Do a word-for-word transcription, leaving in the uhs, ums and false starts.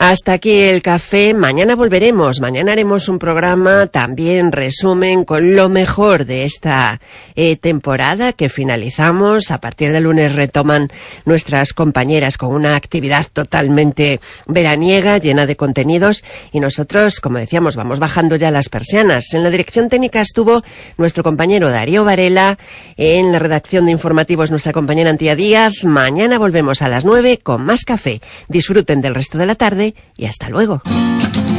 Hasta aquí el café. Mañana volveremos. Mañana haremos un programa, también resumen con lo mejor de esta eh, temporada que finalizamos. A partir del lunes retoman nuestras compañeras con una actividad totalmente veraniega, llena de contenidos. Y nosotros, como decíamos, vamos bajando ya las persianas. En la dirección técnica estuvo nuestro compañero Darío Varela. En la redacción de informativos nuestra compañera Antía Díaz. Mañana volvemos a las nueve con más café. Disfruten del resto de la tarde y hasta luego.